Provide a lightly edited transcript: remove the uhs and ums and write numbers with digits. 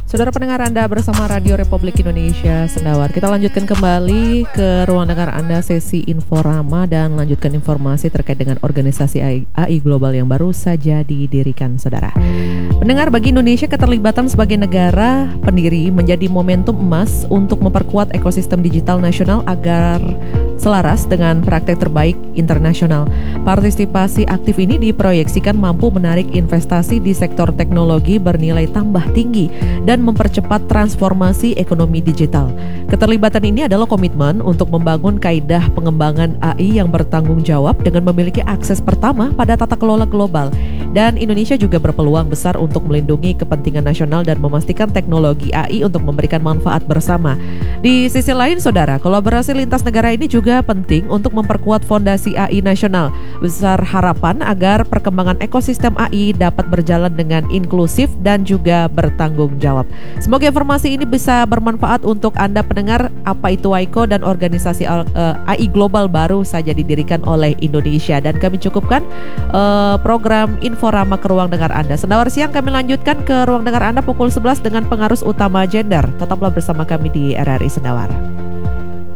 Saudara pendengar, Anda bersama Radio Republik Indonesia Sendawar. Kita lanjutkan kembali ke ruang dengar Anda sesi Inforama dan lanjutkan informasi terkait dengan organisasi AI Global yang baru saja didirikan, saudara. Pendengar, bagi Indonesia keterlibatan sebagai negara pendiri menjadi momentum emas untuk memperkuat ekosistem digital nasional agar selaras dengan praktek terbaik internasional. Partisipasi aktif ini diproyeksikan mampu menarik investasi di sektor teknologi bernilai tambah tinggi dan mempercepat transformasi ekonomi digital. Keterlibatan ini adalah komitmen untuk membangun kaidah pengembangan AI yang bertanggung jawab dengan memiliki akses pertama pada tata kelola global. Dan Indonesia juga berpeluang besar untuk melindungi kepentingan nasional dan memastikan teknologi AI untuk memberikan manfaat bersama. Di sisi lain, saudara, kolaborasi lintas negara ini juga penting untuk memperkuat fondasi AI nasional. Besar harapan agar perkembangan ekosistem AI dapat berjalan dengan inklusif dan juga bertanggung jawab. Semoga informasi ini bisa bermanfaat untuk Anda pendengar. Apa itu WICO dan organisasi AI Global baru saja didirikan oleh Indonesia. Dan kami cukupkan program Inforama ke ruang dengar Anda. Sendawar siang kami lanjutkan ke ruang dengar Anda pukul 11 dengan pengarus utama gender. Tetaplah bersama kami di RRI Sendawar.